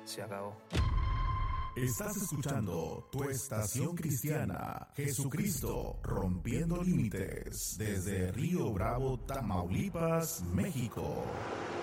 Se acabó. Estás escuchando tu estación cristiana, Jesucristo Rompiendo Límites, desde Río Bravo, Tamaulipas, México.